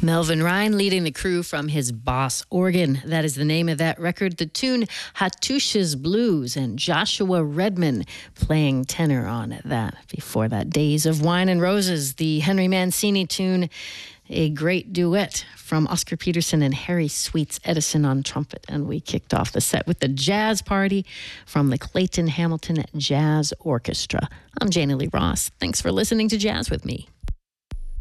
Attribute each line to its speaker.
Speaker 1: Melvin Ryan leading the crew from his Boss organ. That is the name of that record. The tune Hattusha's Blues, and Joshua Redman playing tenor on that. Before that, Days of Wine and Roses, the Henry Mancini tune, a great duet from Oscar Peterson and Harry Sweets Edison on trumpet. And we kicked off the set with the Jazz Party from the Clayton Hamilton Jazz Orchestra. I'm Janie Lee Ross. Thanks for listening to Jazz with Me.